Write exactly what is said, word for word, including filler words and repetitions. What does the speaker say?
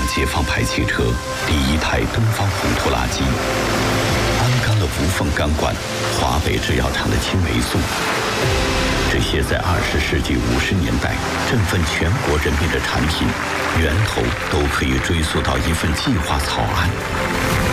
解放牌汽车第一台东方红拖拉机，安装了无缝钢管华北制药厂的青霉素。这些在二十世纪五十年代振奋全国人民的产品，源头都可以追溯到一份计划草案。